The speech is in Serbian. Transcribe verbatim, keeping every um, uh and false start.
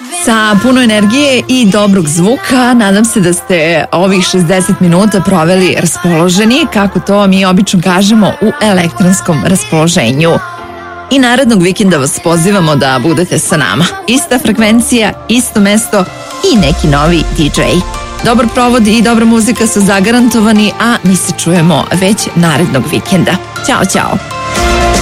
Sa puno energije i dobrog zvuka. Nadam se da ste ovih šezdeset minuta proveli raspoloženi, kako to mi obično kažemo, u elektronskom raspoloženju. I narednog vikenda vas pozivamo da budete sa nama. Ista frekvencija, isto mesto i neki novi di džej. Dobar provod i dobra muzika su zagarantovani, a mi se čujemo već narednog vikenda. Ćao, ćao!